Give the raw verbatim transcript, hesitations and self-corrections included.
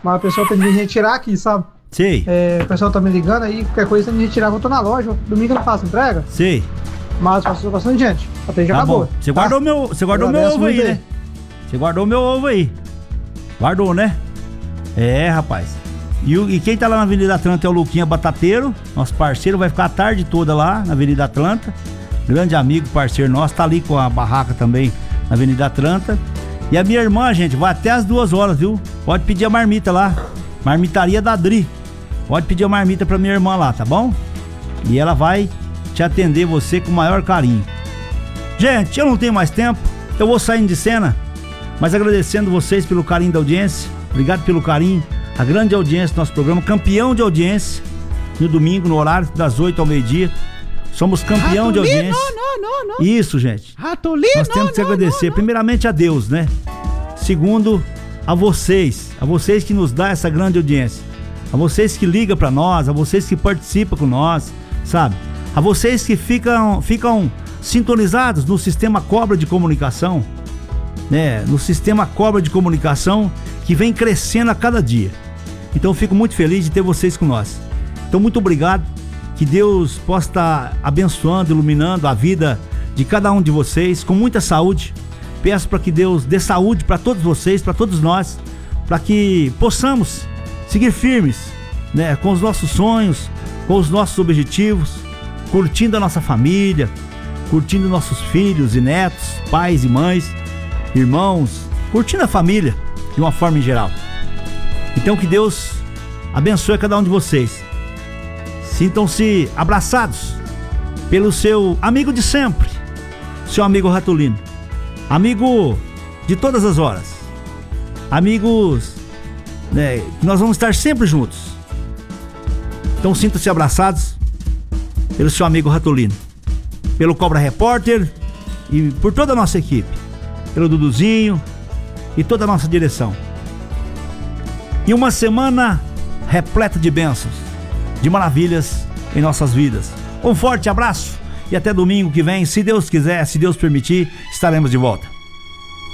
Mas o pessoal tem que vir retirar aqui, sabe? Sei. É, o pessoal tá me ligando aí, qualquer coisa tem que retirar, eu tô na loja, domingo eu não faço entrega. Sei. Mas passou bastante gente, até já Tá acabou. bom. Você tá? guardou meu, você guardou Eu meu agradeço ovo aí, muito né? Você guardou meu ovo aí. Guardou, né? É, rapaz. E, o- e quem tá lá na Avenida Atlanta é o Luquinha Batateiro, nosso parceiro, vai ficar a tarde toda lá na Avenida Atlanta. Grande amigo, parceiro nosso, tá ali com a barraca também na Avenida Atlanta. E a minha irmã, gente, vai até as duas horas, viu? Pode pedir a marmita lá. Marmitaria da Adri. Pode pedir a marmita pra minha irmã lá, tá bom? E ela vai te atender você com o maior carinho. Gente, eu não tenho mais tempo, eu vou saindo de cena, mas agradecendo vocês pelo carinho da audiência. Obrigado pelo carinho, a grande audiência do nosso programa, campeão de audiência, no domingo, no horário das oito ao meio-dia. Somos campeão de audiência. Não, não, não. Isso, gente. Ratolino, Nós temos que não, agradecer, não, não. primeiramente a Deus, né? Segundo, a vocês, a vocês que nos dá essa grande audiência, a vocês que ligam pra nós, a vocês que participam com nós, sabe? A vocês que ficam, ficam sintonizados no sistema Cobra de Comunicação, né? No sistema Cobra de Comunicação que vem crescendo a cada dia. Então eu fico muito feliz de ter vocês com nós. Então muito obrigado, que Deus possa estar abençoando, iluminando a vida de cada um de vocês com muita saúde. Peço para que Deus dê saúde para todos vocês, para todos nós, para que possamos seguir firmes, né, com os nossos sonhos, com os nossos objetivos, curtindo a nossa família, curtindo nossos filhos e netos, pais e mães, irmãos, curtindo a família de uma forma em geral. Então que Deus abençoe cada um de vocês. Sintam-se abraçados pelo seu amigo de sempre, seu amigo Ratolino, amigo de todas as horas, amigos, né, que nós vamos estar sempre juntos. Então sintam-se abraçados pelo seu amigo Ratolino, pelo Cobra Repórter e por toda a nossa equipe, pelo Duduzinho e toda a nossa direção. E uma semana repleta de bênçãos, de maravilhas em nossas vidas. Um forte abraço e até domingo que vem, se Deus quiser, se Deus permitir, estaremos de volta.